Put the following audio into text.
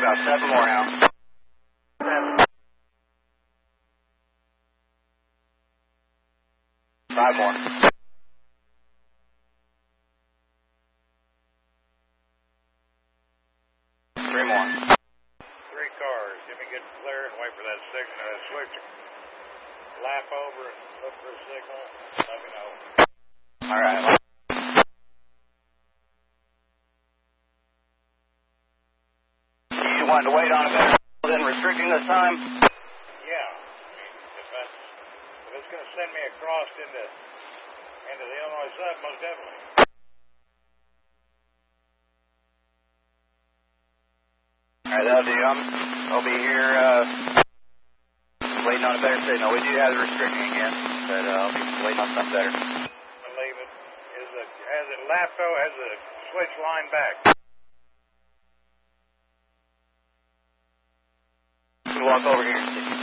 about 7 more now. 5 more. 3 more. 3 cars. Give me good clear and wait for that signal, switch. Lap over and look for a signal. Let me know. All right. You wanted to wait on it better than restricting this time? Yeah. I mean, if it's going to send me across into the Illinois sub, most definitely. All right, that'll do. I'll be here waiting on a better signal. We do have the restricting again, but I'll be waiting on something better. Leave it. Has it lapped over? Has the switch line back? We'll walk over here and see.